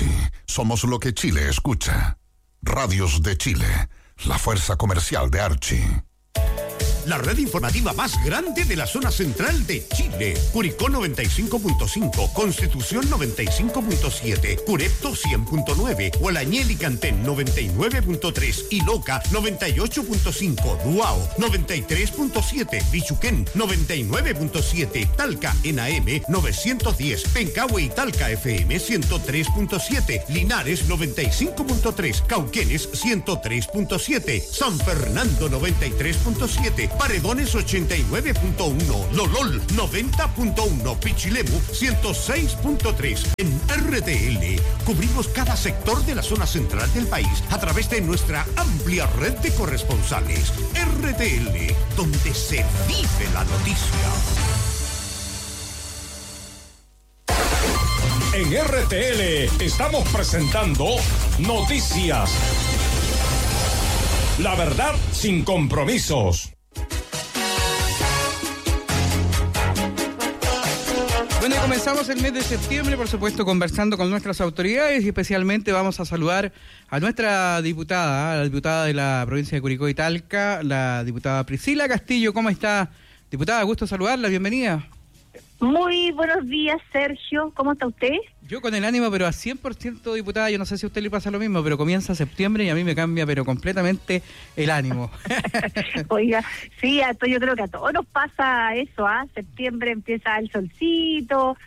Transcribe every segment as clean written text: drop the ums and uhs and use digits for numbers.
somos lo que Chile escucha. Radios de Chile, la fuerza comercial de Archie. La red informativa más grande de la zona central de Chile. Curicó 95.5, Constitución 95.7, Curepto 100.9, Hualañel y Cantén 99.3 y Loca 98.5, Duao 93.7, Bichuquén 99.7, Talca en AM 910, Pencahue y Talca FM 103.7, Linares 95.3, Cauquenes 103.7, San Fernando 93.7, Paredones 89.1, Lolol 90.1, Pichilemu 106.3. En RTL cubrimos cada sector de la zona central del país a través de nuestra amplia red de corresponsales. RTL, donde se vive la noticia. En RTL estamos presentando Noticias. La verdad sin compromisos. Bueno, comenzamos el mes de septiembre, por supuesto, conversando con nuestras autoridades y especialmente vamos a saludar a nuestra diputada, a la diputada de la provincia de Curicó y Talca, la diputada Priscila Castillo. ¿Cómo está, diputada? Gusto saludarla, bienvenida. Muy buenos días, Sergio. ¿Cómo está usted? Yo con el ánimo, pero a 100%, diputada. Yo no sé si a usted le pasa lo mismo, pero comienza septiembre y a mí me cambia, pero completamente el ánimo. Oiga, sí, yo creo que a todos nos pasa eso, ¿ah? Septiembre empieza el solcito,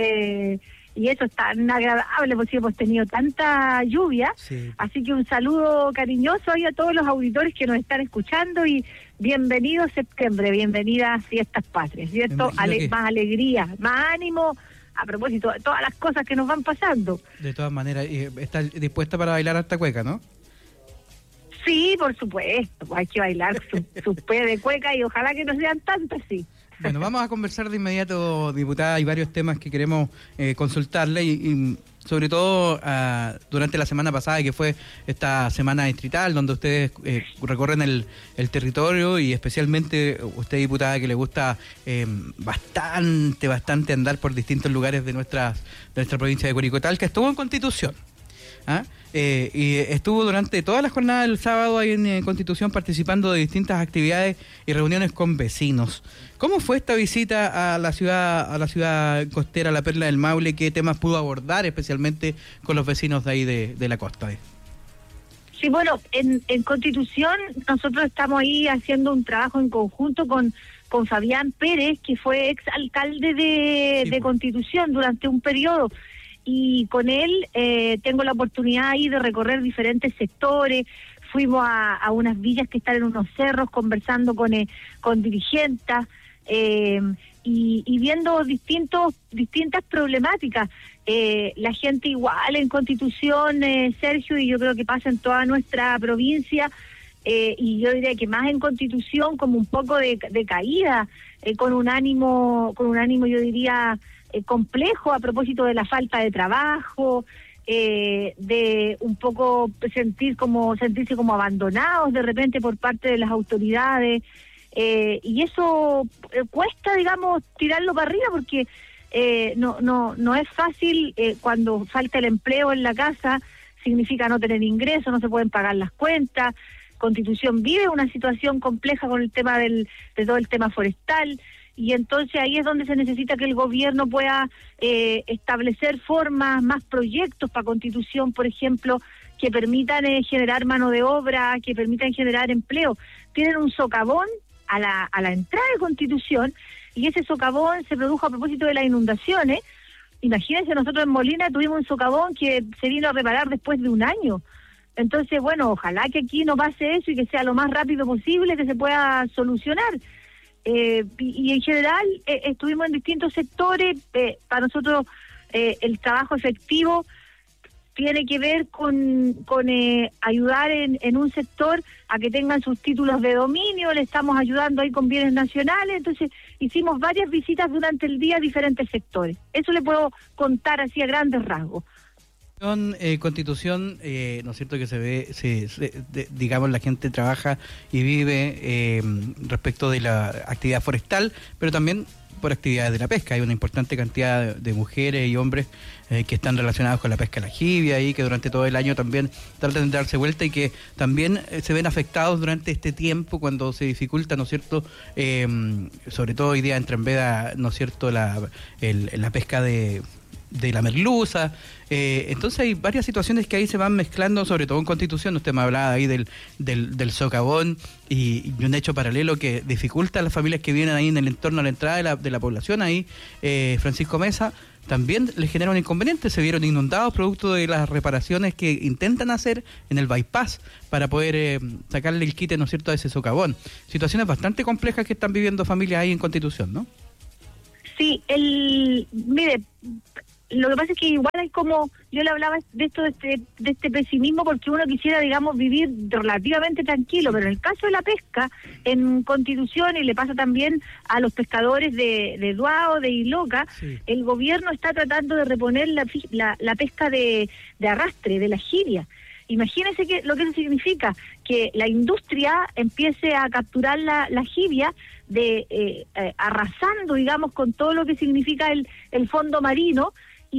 y eso es tan agradable porque hemos tenido tanta lluvia. Sí. Así que un saludo cariñoso ahí a todos los auditores que nos están escuchando y bienvenido septiembre, bienvenidas Fiestas Patrias, ¿cierto? Más alegría, más ánimo, a propósito de todas las cosas que nos van pasando. De todas maneras, ¿está dispuesta para bailar hasta cueca, no? Sí, por supuesto, hay que bailar sus pe de cueca y ojalá que no sean tantas, sí. Bueno, vamos a conversar de inmediato, diputada. Hay varios temas que queremos consultarle y sobre todo durante la semana pasada, que fue esta semana distrital, donde ustedes recorren el territorio y especialmente usted, diputada, que le gusta bastante andar por distintos lugares de nuestra provincia de Curicó y Talca, estuvo en Constitución. Y estuvo durante toda la jornada del sábado ahí en Constitución participando de distintas actividades y reuniones con vecinos. ¿Cómo fue esta visita a la ciudad costera, la Perla del Maule? ¿Qué temas pudo abordar especialmente con los vecinos de ahí de la costa? Sí, bueno, en Constitución nosotros estamos ahí haciendo un trabajo en conjunto con Fabián Pérez, que fue exalcalde de Constitución durante un periodo. Y con él tengo la oportunidad ahí de recorrer diferentes sectores. Fuimos a unas villas que están en unos cerros conversando con dirigentes y viendo distintas problemáticas. La gente igual en Constitución, Sergio, y yo creo que pasa en toda nuestra provincia, y yo diría que más en Constitución, como un poco de caída, con un ánimo yo diría complejo a propósito de la falta de trabajo, de un poco sentirse como abandonados de repente por parte de las autoridades, y eso cuesta, digamos, tirarlo para arriba porque no es fácil. Cuando falta el empleo en la casa significa no tener ingresos, no se pueden pagar las cuentas. Constitución vive una situación compleja con el tema de todo el tema forestal. Y entonces ahí es donde se necesita que el gobierno pueda establecer formas, más proyectos para Constitución, por ejemplo, que permitan generar mano de obra, que permitan generar empleo. Tienen un socavón a la entrada de Constitución y ese socavón se produjo a propósito de las inundaciones. Imagínense, nosotros en Molina tuvimos un socavón que se vino a reparar después de un año. Entonces, bueno, ojalá que aquí no pase eso y que sea lo más rápido posible que se pueda solucionar. Y en general estuvimos en distintos sectores. Para nosotros el trabajo efectivo tiene que ver con ayudar en un sector a que tengan sus títulos de dominio. Le estamos ayudando ahí con bienes nacionales. Entonces hicimos varias visitas durante el día a diferentes sectores. Eso le puedo contar así a grandes rasgos. Constitución, ¿no es cierto?, que se ve, digamos, la gente trabaja y vive respecto de la actividad forestal, pero también por actividades de la pesca. Hay una importante cantidad de mujeres y hombres que están relacionados con la pesca a la jibia y que durante todo el año también tratan de darse vuelta y que también se ven afectados durante este tiempo cuando se dificulta, ¿no es cierto?, sobre todo hoy día en Tremveda, ¿no es cierto?, la pesca de la merluza. Entonces hay varias situaciones que ahí se van mezclando, sobre todo en Constitución. Usted me hablaba ahí del socavón y un hecho paralelo que dificulta a las familias que vienen ahí en el entorno a la entrada de la población ahí, Francisco Mesa, también les genera un inconveniente. Se vieron inundados producto de las reparaciones que intentan hacer en el bypass para poder sacarle el quite, ¿no es cierto?, a ese socavón. Situaciones bastante complejas que están viviendo familias ahí en Constitución, ¿no? Sí, mire, lo que pasa es que igual hay como, yo le hablaba de esto, de este pesimismo, porque uno quisiera, digamos, vivir relativamente tranquilo, pero en el caso de la pesca, en Constitución, y le pasa también a los pescadores de Duao, de Iloca, sí, el gobierno está tratando de reponer la pesca de arrastre, de la jibia. Imagínense lo que eso significa, que la industria empiece a capturar la jibia, arrasando, digamos, con todo lo que significa el fondo marino.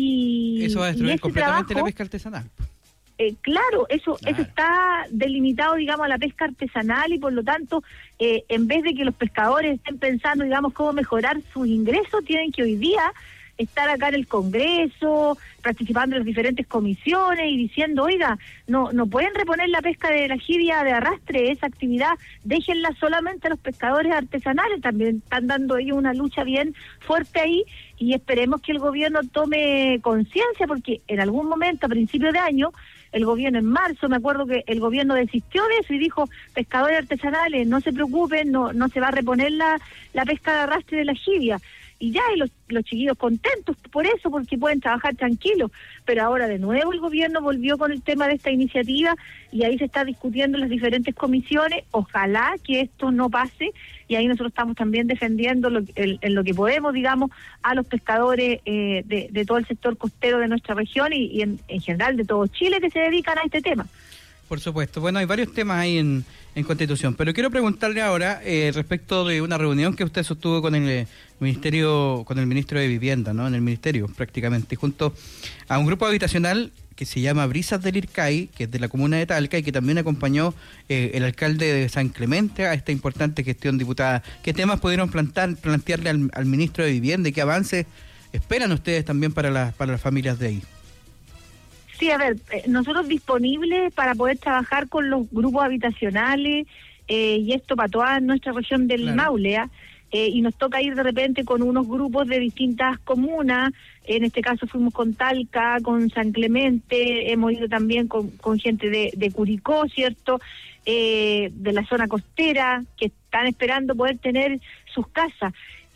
Y eso va a destruir completamente trabajo, la pesca artesanal. Claro, eso está delimitado, digamos, a la pesca artesanal, y por lo tanto, en vez de que los pescadores estén pensando, digamos, cómo mejorar sus ingresos, tienen que hoy día estar acá en el Congreso, participando en las diferentes comisiones y diciendo, oiga, no pueden reponer la pesca de la jibia de arrastre, esa actividad, déjenla solamente a los pescadores artesanales. También están dando ellos una lucha bien fuerte ahí, y esperemos que el gobierno tome conciencia, porque en algún momento, a principios de año, el gobierno en marzo, me acuerdo que el gobierno desistió de eso y dijo, pescadores artesanales, no se preocupen, no se va a reponer la pesca de arrastre de la jibia. Y ya, y los chiquillos contentos por eso, porque pueden trabajar tranquilos. Pero ahora de nuevo el gobierno volvió con el tema de esta iniciativa, y ahí se está discutiendo en las diferentes comisiones. Ojalá que esto no pase, y ahí nosotros estamos también defendiendo en lo que podemos, digamos, a los pescadores de todo el sector costero de nuestra región y en general de todo Chile, que se dedican a este tema. Por supuesto. Bueno, hay varios temas ahí en Constitución, pero quiero preguntarle ahora respecto de una reunión que usted sostuvo con el ministerio, con el ministro de Vivienda, ¿no? En el ministerio, prácticamente, junto a un grupo habitacional que se llama Brisas del Ircay, que es de la comuna de Talca, y que también acompañó el alcalde de San Clemente a esta importante gestión, diputada. ¿Qué temas pudieron plantearle al ministro de Vivienda y qué avances esperan ustedes también para las familias de ahí? Sí, a ver, nosotros disponibles para poder trabajar con los grupos habitacionales, y esto para toda nuestra región del Maule, y nos toca ir de repente con unos grupos de distintas comunas. En este caso fuimos con Talca, con San Clemente, hemos ido también con gente de Curicó, ¿cierto?, de la zona costera, que están esperando poder tener sus casas.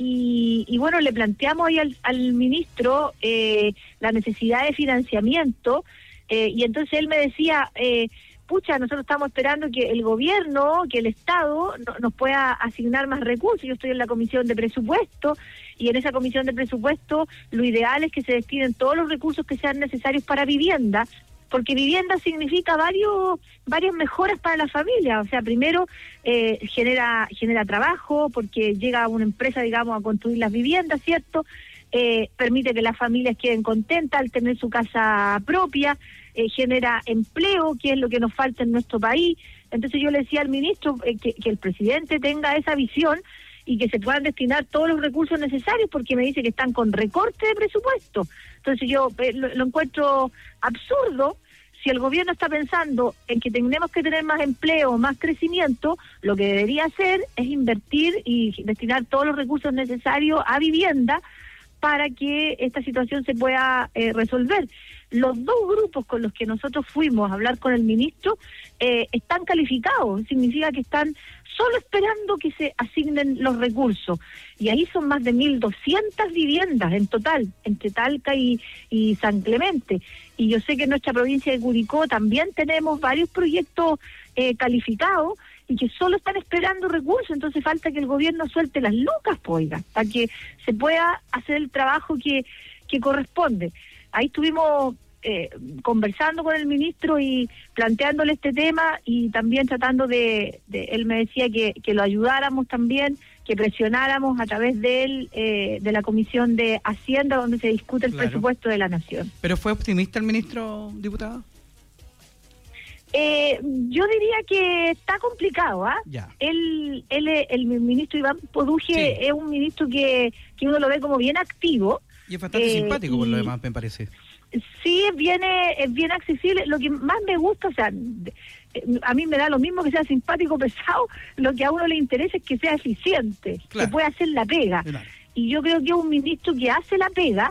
Y bueno, le planteamos ahí al ministro la necesidad de financiamiento, y entonces él me decía, nosotros estamos esperando que el gobierno, que el Estado nos pueda asignar más recursos. Yo estoy en la comisión de presupuesto, y en esa comisión de presupuesto lo ideal es que se destinen todos los recursos que sean necesarios para vivienda, porque vivienda significa varias mejoras para la familia. O sea, primero genera trabajo, porque llega una empresa, digamos, a construir las viviendas, ¿cierto? Permite que las familias queden contentas al tener su casa propia, genera empleo, que es lo que nos falta en nuestro país. Entonces yo le decía al ministro que el presidente tenga esa visión y que se puedan destinar todos los recursos necesarios, porque me dice que están con recorte de presupuesto. Entonces yo lo encuentro absurdo. Si el gobierno está pensando en que tenemos que tener más empleo, más crecimiento, lo que debería hacer es invertir y destinar todos los recursos necesarios a vivienda para que esta situación se pueda resolver. Los dos grupos con los que nosotros fuimos a hablar con el ministro están calificados, significa que están solo esperando que se asignen los recursos. Y ahí son más de 1.200 viviendas en total, entre Talca y San Clemente. Y yo sé que en nuestra provincia de Curicó también tenemos varios proyectos calificados y que solo están esperando recursos. Entonces falta que el gobierno suelte las lucas, para que se pueda hacer el trabajo que corresponde. Ahí estuvimos conversando con el ministro y planteándole este tema, y también tratando él me decía que lo ayudáramos también que presionáramos a través de la Comisión de Hacienda, donde se discute el presupuesto de la Nación. ¿Pero fue optimista el ministro, diputada? Yo diría que está complicado, ¿ah? El ministro Iván Poduje es un ministro que uno lo ve como bien activo. Y es bastante simpático por lo demás, me parece. Sí, es bien accesible. Lo que más me gusta, o sea, a mí me da lo mismo que sea simpático o pesado, lo que a uno le interesa es que sea eficiente, que pueda hacer la pega. Claro. Y yo creo que es un ministro que hace la pega,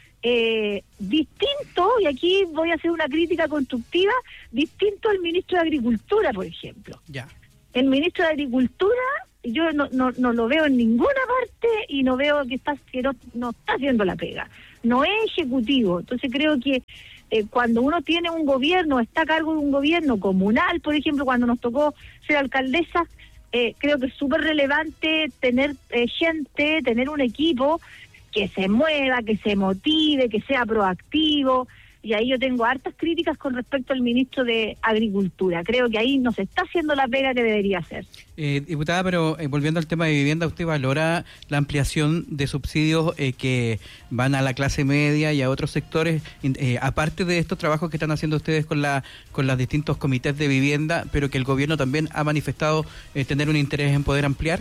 distinto, y aquí voy a hacer una crítica constructiva, distinto al ministro de Agricultura, por ejemplo. El ministro de Agricultura, yo no lo veo en ninguna parte y no veo que no está haciendo la pega. No es ejecutivo. Entonces creo que cuando uno tiene un gobierno, está a cargo de un gobierno comunal, por ejemplo, cuando nos tocó ser alcaldesa, creo que es súper relevante tener gente, tener un equipo que se mueva, que se motive, que sea proactivo, y ahí yo tengo hartas críticas con respecto al ministro de Agricultura. Creo que ahí no se está haciendo la pega que debería hacer. Diputada, pero volviendo al tema de vivienda, ¿usted valora la ampliación de subsidios que van a la clase media y a otros sectores, aparte de estos trabajos que están haciendo ustedes con los distintos comités de vivienda, pero que el gobierno también ha manifestado tener un interés en poder ampliar?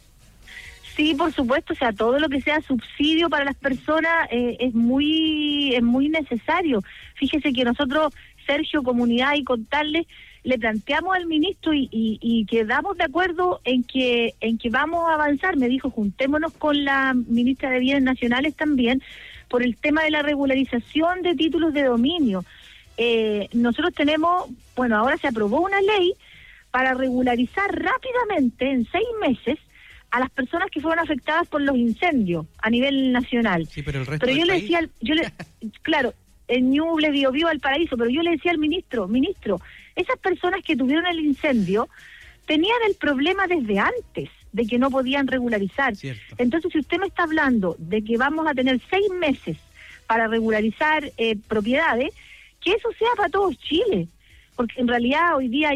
Sí, por supuesto, o sea, todo lo que sea subsidio para las personas es muy necesario. Fíjese que nosotros, Sergio, comunidad y contarles, le planteamos al ministro y quedamos de acuerdo en que vamos a avanzar. Me dijo, juntémonos con la ministra de Bienes Nacionales también por el tema de la regularización de títulos de dominio. Nosotros tenemos, bueno, ahora se aprobó una ley para regularizar rápidamente, en 6 meses, a las personas que fueron afectadas por los incendios a nivel nacional. Sí, pero el resto yo le decía, claro, en Ñuble, Biobío, Valparaíso, pero yo le decía al ministro, esas personas que tuvieron el incendio tenían el problema desde antes de que no podían regularizar. Cierto. Entonces, si usted me está hablando de que vamos a tener 6 meses para regularizar propiedades, que eso sea para todo Chile. Porque en realidad hoy día hay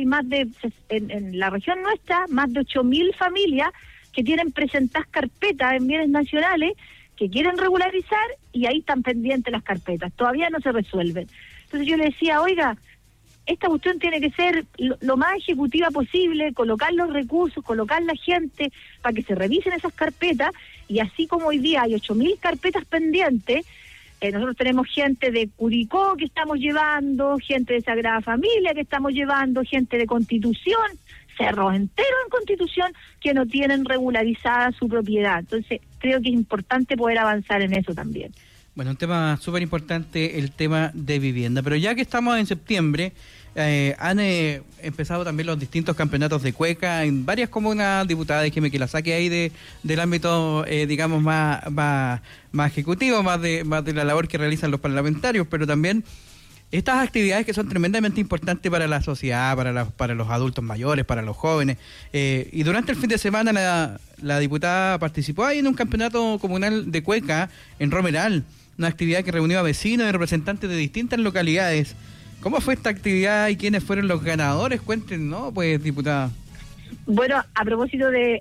en la región nuestra, más de 8.000 familias que tienen presentadas carpetas en bienes nacionales, que quieren regularizar y ahí están pendientes las carpetas, todavía no se resuelven. Entonces yo le decía, oiga, esta cuestión tiene que ser lo más ejecutiva posible, colocar los recursos, colocar la gente para que se revisen esas carpetas, y así como hoy día hay 8.000 carpetas pendientes, nosotros tenemos gente de Curicó que estamos llevando, gente de Sagrada Familia que estamos llevando, gente de Constitución, cerros enteros en Constitución que no tienen regularizada su propiedad. Entonces creo que es importante poder avanzar en eso también. Bueno, un tema súper importante, el tema de vivienda. Pero ya que estamos en septiembre, han empezado también los distintos campeonatos de cueca en varias comunas, diputadas, déjeme que la saque ahí del ámbito, digamos, más ejecutivo, más de la labor que realizan los parlamentarios, pero también estas actividades que son tremendamente importantes para la sociedad, para los adultos mayores, para los jóvenes. Y durante el fin de semana la diputada participó ahí en un campeonato comunal de cueca en Romeral, una actividad que reunió a vecinos y representantes de distintas localidades. ¿Cómo fue esta actividad y quiénes fueron los ganadores? Cuéntenos, pues, diputada. Bueno, a propósito de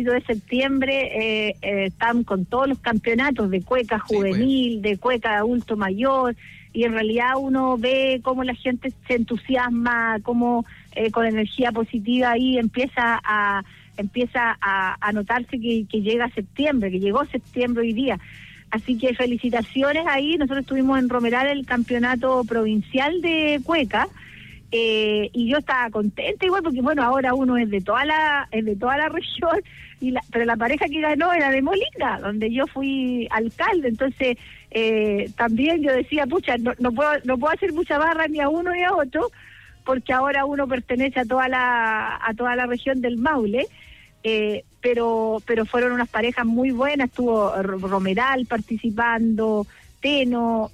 septiembre, están con todos los campeonatos de cueca juvenil, de cueca adulto mayor, y en realidad uno ve cómo la gente se entusiasma, cómo con energía positiva ahí empieza a notarse que llega septiembre, que llegó septiembre hoy día. Así que felicitaciones ahí. Nosotros estuvimos en Romeral el campeonato provincial de cueca, y yo estaba contenta igual porque bueno, ahora uno es de toda la región, pero la pareja que ganó era de Molina, donde yo fui alcalde. Entonces también yo decía, pucha, no puedo hacer mucha barra ni a uno ni a otro, porque ahora uno pertenece a toda la región del Maule. Pero fueron unas parejas muy buenas, estuvo Romeral participando, Teno,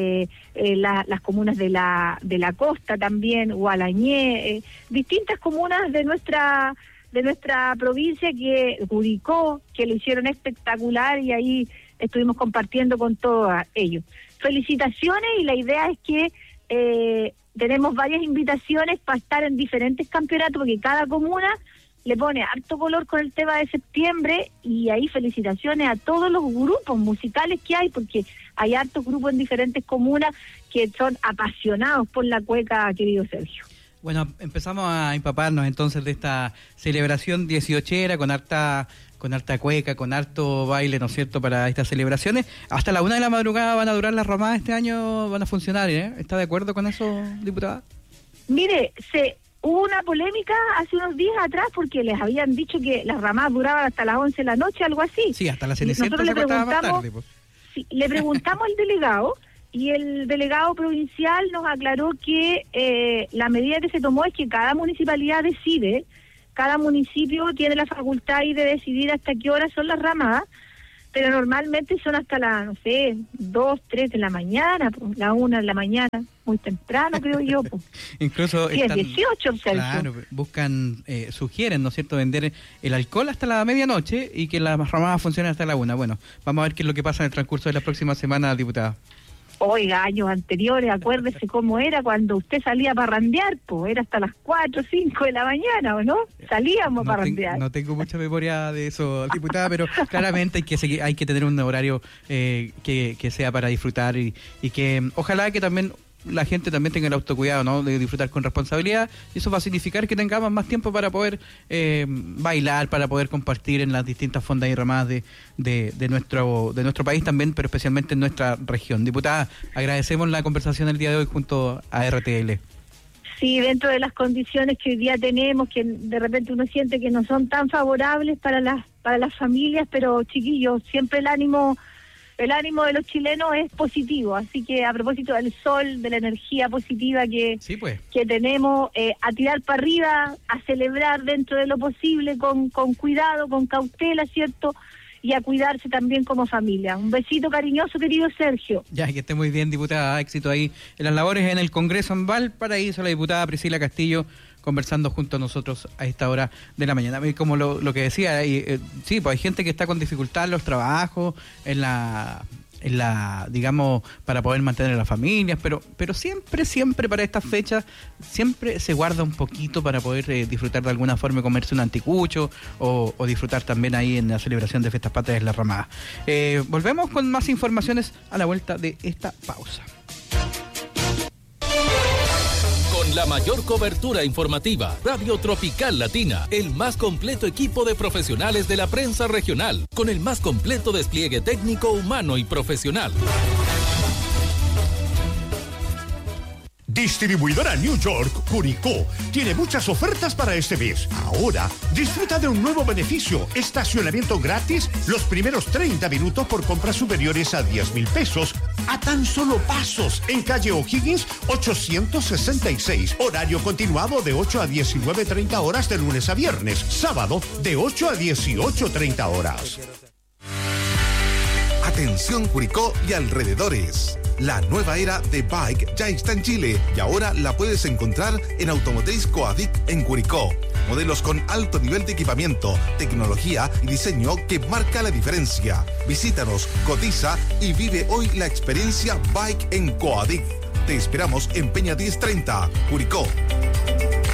las comunas de la costa también, Gualañé, distintas comunas de nuestra provincia, que Curicó, que lo hicieron espectacular, y ahí estuvimos compartiendo con todos ellos. Felicitaciones, y la idea es que tenemos varias invitaciones para estar en diferentes campeonatos, porque cada comuna le pone harto color con el tema de septiembre, y ahí felicitaciones a todos los grupos musicales que hay, porque hay hartos grupos en diferentes comunas que son apasionados por la cueca, querido Sergio. Bueno, empezamos a empaparnos entonces de esta celebración 18era con harta cueca, con harto baile, ¿no es cierto?, para estas celebraciones. Hasta la 1 de la madrugada van a durar las ramadas este año, van a funcionar, ¿eh? ¿Está de acuerdo con eso, diputada? Mire, hubo una polémica hace unos días atrás porque les habían dicho que las ramadas duraban hasta las 11 de la noche, algo así. Sí, hasta la Cenicienta se acostaba más tarde, pues. Sí, le preguntamos al delegado, y el delegado provincial nos aclaró que la medida que se tomó es que cada municipalidad decide, cada municipio tiene la facultad ahí de decidir hasta qué horas son las ramadas, pero normalmente son hasta las, no sé, 2, 3 de la mañana, pues, la 1 de la mañana, muy temprano, creo yo. Pues. Incluso sí, están, es 18, claro, buscan, sugieren, ¿no es cierto?, vender el alcohol hasta la medianoche y que las ramadas funcionen hasta la 1. Bueno, vamos a ver qué es lo que pasa en el transcurso de las próximas semanas, diputada. Oiga, años anteriores, acuérdese cómo era cuando usted salía a parrandear, pues era hasta las 4, 5 de la mañana, ¿o no? Salíamos a parrandear. No tengo mucha memoria de eso, diputada, pero claramente hay que tener un horario que sea para disfrutar y que ojalá que también la gente también tenga el autocuidado, ¿no?, de disfrutar con responsabilidad, y eso va a significar que tengamos más tiempo para poder bailar, para poder compartir en las distintas fondas y ramadas de nuestro país también, pero especialmente en nuestra región. Diputada, agradecemos la conversación el día de hoy junto a RTL. Sí, dentro de las condiciones que hoy día tenemos, que de repente uno siente que no son tan favorables para las familias, pero chiquillos, siempre el ánimo de los chilenos es positivo, así que a propósito del sol, de la energía positiva que tenemos, a tirar para arriba, a celebrar dentro de lo posible, con cuidado, con cautela, ¿cierto?, y a cuidarse también como familia. Un besito cariñoso, querido Sergio. Ya, que esté muy bien, diputada, éxito ahí en las labores en el Congreso en Valparaíso, la diputada Priscila Castillo, conversando junto a nosotros a esta hora de la mañana. Como lo que decía, sí, pues hay gente que está con dificultad en los trabajos, en la digamos, para poder mantener a las familias, pero siempre para estas fechas, siempre se guarda un poquito para poder disfrutar de alguna forma, comerse un anticucho o disfrutar también ahí en la celebración de Fiestas Patrias en la Ramada. Volvemos con más informaciones a la vuelta de esta pausa. Con la mayor cobertura informativa, Radio Tropical Latina, el más completo equipo de profesionales de la prensa regional, con el más completo despliegue técnico, humano y profesional. Distribuidora New York, Curicó, tiene muchas ofertas para este mes. Ahora, disfruta de un nuevo beneficio: estacionamiento gratis los primeros 30 minutos por compras superiores a 10,000 pesos, a tan solo pasos, en calle O'Higgins 866. Horario continuado de 8 a 19:30 horas de lunes a viernes. Sábado de 8 a 18:30 horas. Atención Curicó y alrededores. La nueva era de Bike ya está en Chile y ahora la puedes encontrar en Automotriz Coadic en Curicó. Modelos con alto nivel de equipamiento, tecnología y diseño que marca la diferencia. Visítanos, cotiza y vive hoy la experiencia Bike en Coadic. Te esperamos en Peña 1030, Curicó.